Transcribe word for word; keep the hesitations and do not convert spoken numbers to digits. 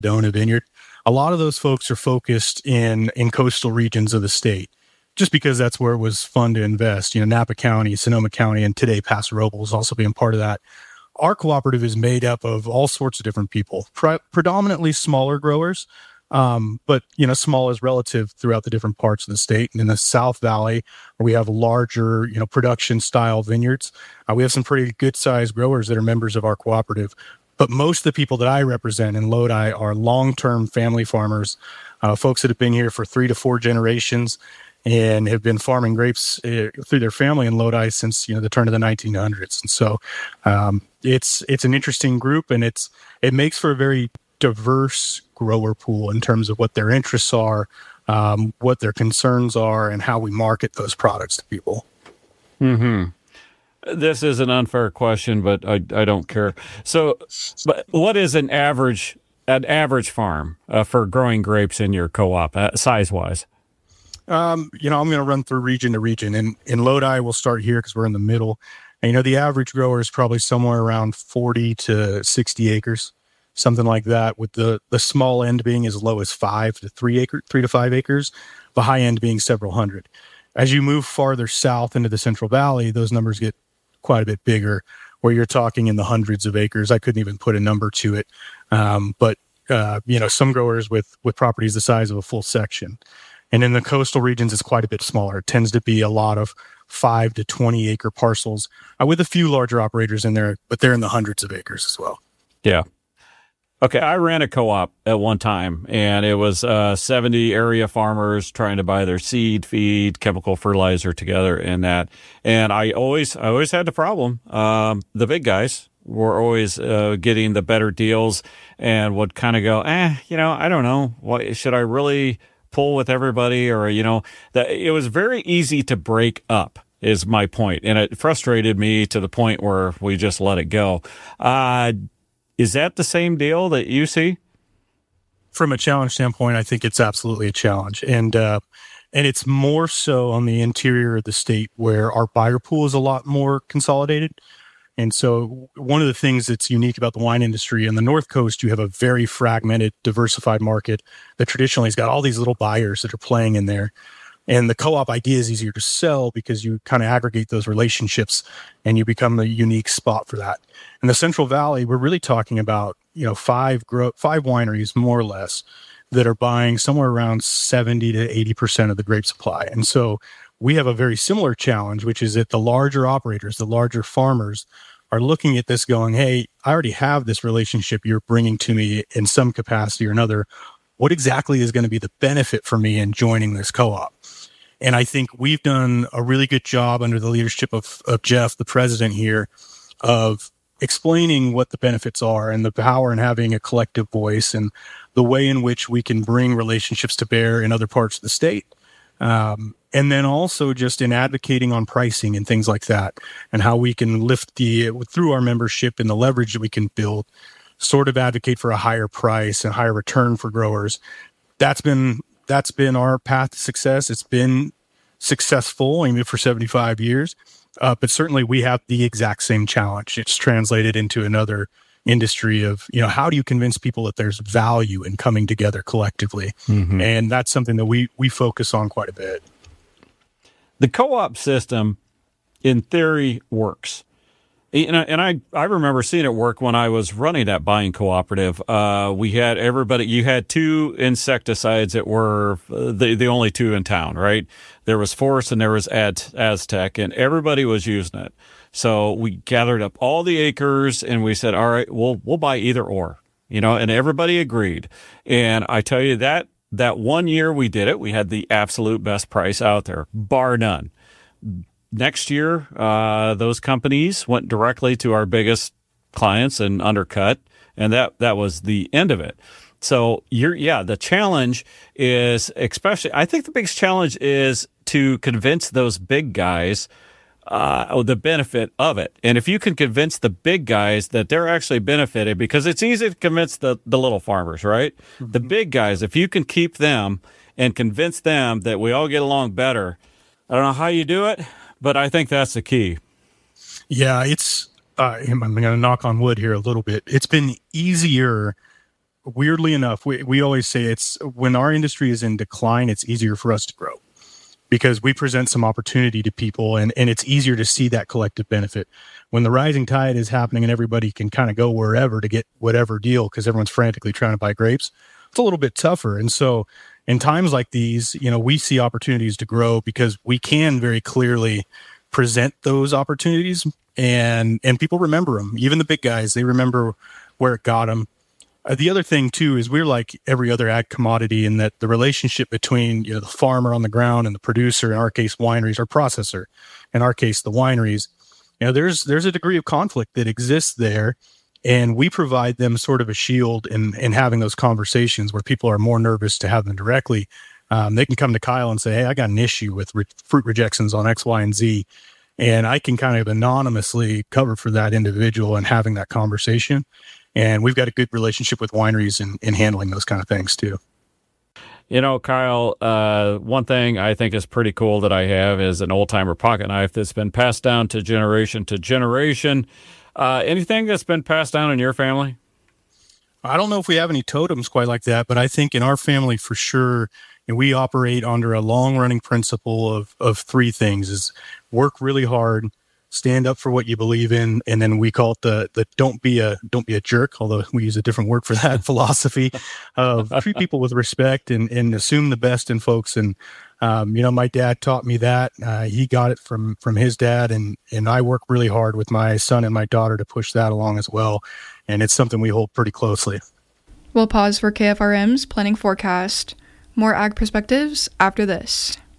Sedona Vineyard. A lot of those folks are focused in in coastal regions of the state, just because that's where it was fun to invest. You know, Napa County, Sonoma County, and today Paso Robles is also being part of that. Our cooperative is made up of all sorts of different people, pre- predominantly smaller growers, um, but, you know, small is relative throughout the different parts of the state. And in the South Valley, where we have larger, you know, production style vineyards, uh, we have some pretty good sized growers that are members of our cooperative. But most of the people that I represent in Lodi are long-term family farmers, uh, folks that have been here for three to four generations and have been farming grapes uh, through their family in Lodi since, you know, the turn of the nineteen hundreds. And so um, it's it's an interesting group, and it's it makes for a very diverse grower pool in terms of what their interests are, um, what their concerns are, and how we market those products to people. Mm-hmm. This is an unfair question, but I, I don't care. So, but what is an average an average farm uh, for growing grapes in your co-op, uh, size-wise? Um, you know, I'm going to run through region to region. And in Lodi, we'll start here because we're in the middle. And, you know, the average grower is probably somewhere around forty to sixty acres, something like that, with the, the small end being as low as five to three acre, three to five acres, the high end being several hundred. As you move farther south into the Central Valley, those numbers get quite a bit bigger, where you're talking in the hundreds of acres. I couldn't even put a number to it. Um, but, uh, you know, some growers with, with properties the size of a full section. And in the coastal regions, it's quite a bit smaller. It tends to be a lot of five to twenty acre parcels uh, with a few larger operators in there, but they're in the hundreds of acres as well. Yeah. Okay, I ran a co-op at one time, and it was uh, seventy area farmers trying to buy their seed, feed, chemical fertilizer together, and that. And I always, I always had the problem. Um, the big guys were always uh, getting the better deals, and would kind of go, eh, you know, I don't know, what should I really pull with everybody, or you know, that it was very easy to break up. Is my point, and it frustrated me to the point where we just let it go. Uh, Is that the same deal that you see? From a challenge standpoint, I think it's absolutely a challenge. And uh, and it's more so on the interior of the state where our buyer pool is a lot more consolidated. And so one of the things that's unique about the wine industry on the North Coast, you have a very fragmented, diversified market that traditionally has got all these little buyers that are playing in there. And the co-op idea is easier to sell because you kind of aggregate those relationships and you become a unique spot for that. In the Central Valley, we're really talking about, you know, five grow, five wineries, more or less, that are buying somewhere around seventy to eighty percent of the grape supply. And so we have a very similar challenge, which is that the larger operators, the larger farmers are looking at this going, hey, I already have this relationship you're bringing to me in some capacity or another. What exactly is going to be the benefit for me in joining this co-op? And I think we've done a really good job under the leadership of, of Jeff, the president here, of explaining what the benefits are and the power in having a collective voice and the way in which we can bring relationships to bear in other parts of the state. Um, and then also just in advocating on pricing and things like that, and how we can lift the, through our membership and the leverage that we can build, sort of advocate for a higher price and higher return for growers. That's been That's been our path to success. It's been successful, I mean, for seventy-five years. Uh, but certainly we have the exact same challenge. It's translated into another industry of, you know, how do you convince people that there's value in coming together collectively? Mm-hmm. And that's something that we we focus on quite a bit. The co-op system, in theory, works. And I, and I, I remember seeing it work when I was running that buying cooperative. Uh, we had everybody, you had two insecticides that were the, the only two in town, right? There was Force and there was Az, Aztec, and everybody was using it. So we gathered up all the acres and we said, all right, we'll, we'll buy either or, you know, and everybody agreed. And I tell you that, that one year we did it, we had the absolute best price out there, bar none. Next year, uh, those companies went directly to our biggest clients and undercut, and that, that was the end of it. So you're, yeah, the challenge is especially, I think the biggest challenge is to convince those big guys, uh, the benefit of it. And if you can convince the big guys that they're actually benefited, because it's easy to convince the, the little farmers, right? Mm-hmm. The big guys, if you can keep them and convince them that we all get along better, I don't know how you do it, but I think that's the key. Yeah, it's, uh, I'm going to knock on wood here a little bit. It's been easier weirdly enough, we, we always say it's when our industry is in decline, it's easier for us to grow because we present some opportunity to people, and, and it's easier to see that collective benefit. When the rising tide is happening and everybody can kind of go wherever to get whatever deal because everyone's frantically trying to buy grapes, it's a little bit tougher. And so in times like these, you know, we see opportunities to grow because we can very clearly present those opportunities, and and people remember them. Even the big guys, they remember where it got them. Uh, the other thing too is we're like every other ag commodity in that the relationship between, you know, the farmer on the ground and the producer, in our case wineries, or processor, in our case the wineries, you know, there's there's a degree of conflict that exists there, and we provide them sort of a shield in in having those conversations where people are more nervous to have them directly. Um, they can come to Kyle and say, hey, I got an issue with re- fruit rejections on X, Y, and Z. And I can kind of anonymously cover for that individual and having that conversation. And we've got a good relationship with wineries in, in handling those kind of things too. You know, Kyle, uh, one thing I think is pretty cool that I have is an old-timer pocket knife that's been passed down to generation to generation. Uh, anything that's been passed down in your family? I don't know if we have any totems quite like that, but I think in our family for sure, and we operate under a long-running principle of of three things: is work really hard, stand up for what you believe in, and then we call it the the don't be a don't be a jerk, although we use a different word for that philosophy of treat people with respect and and assume the best in folks. And um, you know, my dad taught me that. Uh, he got it from from his dad, and and I work really hard with my son and my daughter to push that along as well. And it's something we hold pretty closely. We'll pause for K F R M's planning forecast. More ag perspectives after this.